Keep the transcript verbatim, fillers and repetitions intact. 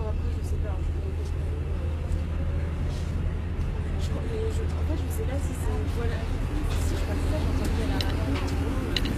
après, je sais pas. Je, je, en fait, je sais pas si c'est. Voilà. Si je crois que ça, j'ai entendu à la radio.